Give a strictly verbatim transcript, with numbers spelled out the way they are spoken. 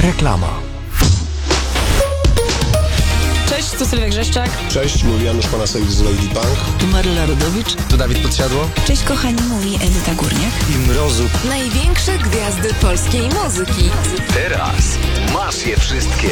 Reklama. Cześć, tu Sylwia Grzeszczak. Cześć, mówi Janusz Panasewicz z Lady Bank. Tu Maryla Rodowicz. Tu Dawid Podsiadło. Cześć kochani, mówi Edyta Górniak. I Mrozu. Największe gwiazdy polskiej muzyki. Teraz masz je wszystkie.